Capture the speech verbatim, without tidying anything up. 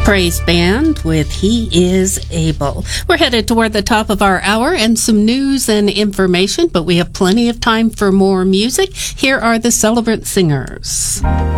Praise Band with He Is Able. We're headed toward the top of our hour and some news and information, but we have plenty of time for more music. Here are the Celebrant Singers.